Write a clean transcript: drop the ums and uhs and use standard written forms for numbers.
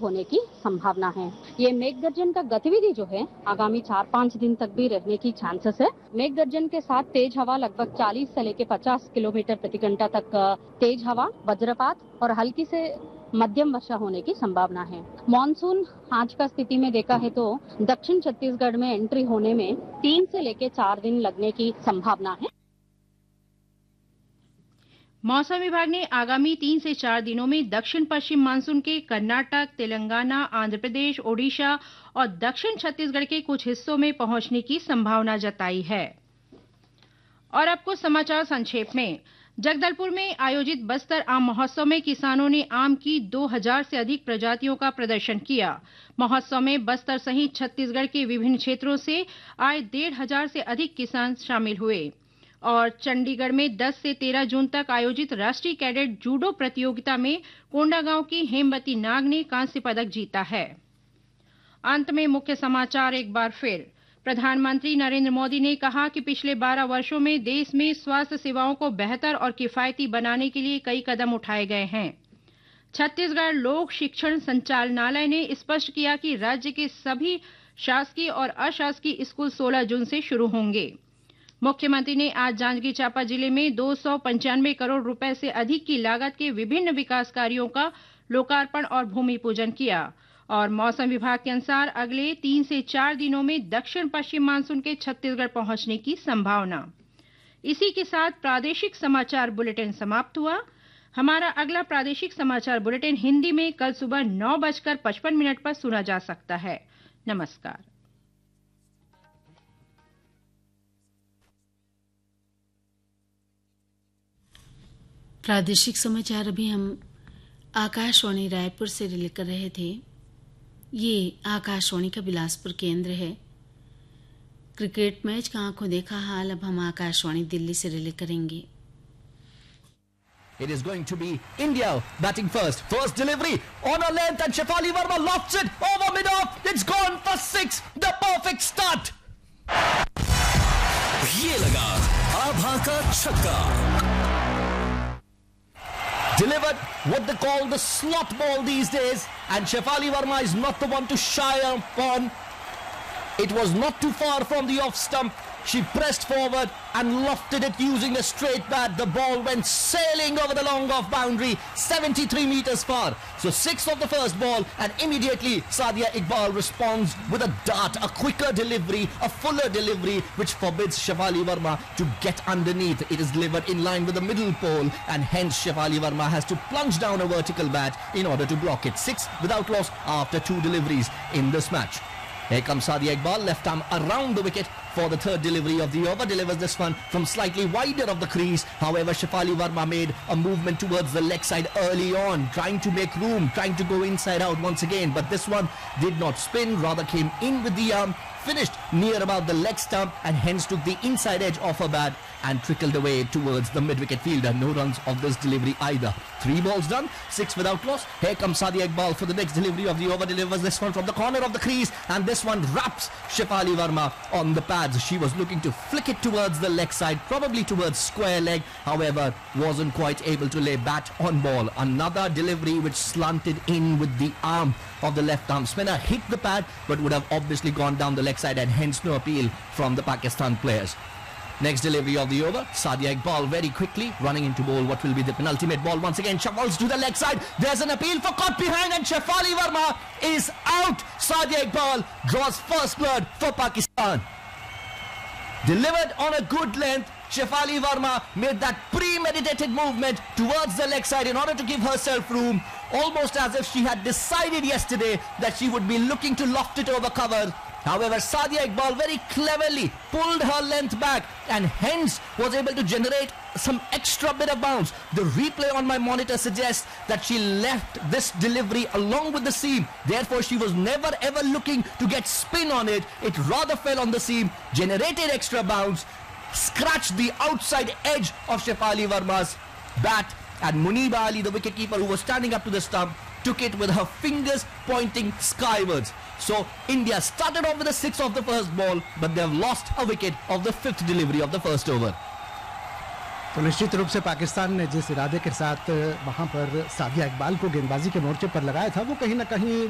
होने की संभावना है। ये मेघ गर्जन का गतिविधि जो है आगामी 4-5 दिन तक भी रहने की चांसेस है। मेघ गर्जन के साथ तेज हवा लगभग 40 से लेकर 50 किलोमीटर प्रति घंटा तक तेज हवा, वज्रपात और हल्की से मध्यम वर्षा होने की संभावना है। मॉनसून आज का स्थिति में देखा है तो दक्षिण छत्तीसगढ़ में एंट्री होने में 3 से लेकर 4 दिन लगने की संभावना है। मौसम विभाग ने आगामी 3 से 4 दिनों में दक्षिण पश्चिम मानसून के कर्नाटक, तेलंगाना, आंध्र प्रदेश, ओडिशा और दक्षिण छत्तीसगढ़ के कुछ हिस्सों में पहुंचने की संभावना जताई है। और अब कुछ समाचार संक्षेप में। जगदलपुर में आयोजित बस्तर आम महोत्सव में किसानों ने आम की 2000 से अधिक प्रजातियों का प्रदर्शन किया। महोत्सव में बस्तर सहित छत्तीसगढ़ के विभिन्न क्षेत्रों से आए 1500 से अधिक किसान शामिल हुए। और चंडीगढ़ में 10 से 13 जून तक आयोजित राष्ट्रीय कैडेट जूडो प्रतियोगिता में कोंडागांव की हेमवती नाग ने कांस्य पदक जीता है। अंत में मुख्य समाचार एक बार फिर। प्रधानमंत्री नरेंद्र मोदी ने कहा कि पिछले 12 वर्षों में देश में स्वास्थ्य सेवाओं को बेहतर और किफायती बनाने के लिए कई कदम उठाए गए हैं। छत्तीसगढ़ लोक शिक्षण संचालनालय ने स्पष्ट किया कि राज्य के सभी शासकीय और अशासकीय स्कूल 16 जून से शुरू होंगे। मुख्यमंत्री ने आज जांजगीर चांपा जिले में 295 करोड़ रुपए से अधिक की लागत के विभिन्न विकास कार्यों का लोकार्पण और भूमि पूजन किया। और मौसम विभाग के अनुसार अगले 3 से 4 दिनों में दक्षिण पश्चिम मानसून के छत्तीसगढ़ पहुंचने की संभावना। इसी के साथ प्रादेशिक समाचार बुलेटिन समाप्त हुआ। हमारा अगला प्रादेशिक समाचार बुलेटिन हिंदी में कल सुबह 9:55 पर सुना जा सकता है। नमस्कार। प्रादेशिक समाचार अभी हम आकाशवाणी रायपुर से रिले कर रहे थे। ये आकाशवाणी का बिलासपुर केंद्र है। क्रिकेट मैच का आंखों देखा हाल अब हम आकाशवाणी दिल्ली से रिले करेंगे। It is going to be India batting first. First delivery on a length and Shefali Verma lofts it over mid-off. It's gone for 6. The perfect start. ये लगा आभा का छक्का। Delivered what they call the slot ball these days, and Shefali Verma is not the one to shy upon. It was not too far from the off stump. She pressed forward and lofted it using a straight bat. The ball went sailing over the long off boundary, 73 meters far. So 6 of the first ball, and immediately Sadia Iqbal responds with a dart, a quicker delivery, a fuller delivery, which forbids Shefali Verma to get underneath. It is delivered in line with the middle pole, and hence Shefali Verma has to plunge down a vertical bat in order to block it. 6 without loss after 2 deliveries in this match. Here comes Sadia Iqbal, left arm around the wicket for the third delivery of the over. Delivers this one from slightly wider of the crease. However, Shefali Verma made a movement towards the leg side early on, trying to make room, trying to go inside out once again. But this one did not spin, rather came in with the arm, finished near about the leg stump, and hence took the inside edge of her bat and trickled away towards the mid-wicket fielder. No runs of this delivery either. 3 balls done, 6 without loss. Here comes Sadia Iqbal for the next delivery of the over. Delivers this one from the corner of the crease, and this one wraps Shefali Verma on the pads. She was looking to flick it towards the leg side, probably towards square leg. However, wasn't quite able to lay bat on ball. Another delivery which slanted in with the arm of the left arm spinner, hit the pad, but would have obviously gone down the leg side, and hence no appeal from the Pakistan players. Next delivery of the over, Sadia Iqbal very quickly running into bowl what will be the penultimate ball. Once again, shuffles to the leg side. There's an appeal for caught behind, and Shefali Verma is out. Sadia Iqbal draws first blood for Pakistan. Delivered on a good length. Shefali Verma made that premeditated movement towards the leg side in order to give herself room, almost as if she had decided yesterday that she would be looking to loft it over cover. However, Sadia Iqbal very cleverly pulled her length back and hence was able to generate some extra bit of bounce. The replay on my monitor suggests that she left this delivery along with the seam. Therefore, she was never ever looking to get spin on it. It rather fell on the seam, generated extra bounce, scratched the outside edge of Shefali Verma's bat, and Muniba Ali, the wicketkeeper who was standing up to the stump, took it with her fingers pointing skywards. So India started off with a 6 of the first ball, but they have lost a wicket of the 5th delivery of the first over. तो निश्चित रूप से पाकिस्तान ने जिस इरादे के साथ वहां पर सादिया इकबाल को गेंदबाजी के मोर्चे पर लगाया था, वो कहीं ना कहीं